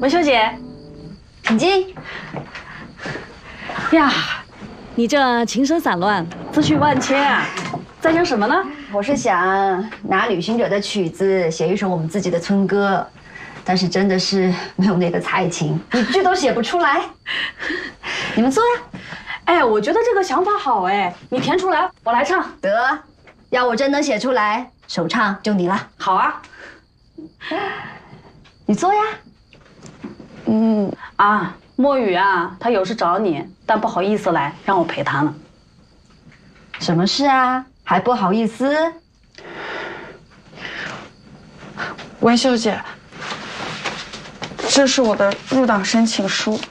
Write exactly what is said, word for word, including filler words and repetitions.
文秀姐， 请进。 呀，你这琴声散乱，思绪万千啊，在想什么呢？ 我是想拿旅行者的曲子写一首我们自己的村歌，但是真的是没有那个才情，一句都写不出来。你们做呀。 哎，我觉得这个想法好哎，你填出来，我来唱。 得，要我真能写出来，首唱就你了。 好啊。 你做呀。 嗯啊，墨雨啊，他有事找你，但不好意思来，让我陪他呢。 什么事啊？还不好意思？ 文秀姐，这是我的入党申请书。